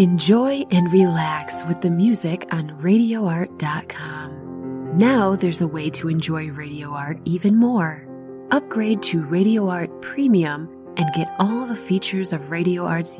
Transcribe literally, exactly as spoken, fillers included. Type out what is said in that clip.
Enjoy and relax with the music on radio art dot com. Now there's a way to enjoy Radio Art even more. Upgrade to Radio Art Premium and get all the features of Radio Art's